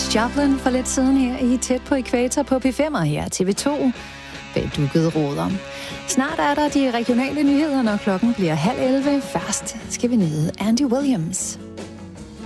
Janis Joplin for lidt siden her i Tæt på Ækvator på P5 og her TV2 bag dukkede ruder. Snart er der de regionale nyheder, når klokken bliver 10:30. Først skal vi nyde Andy Williams.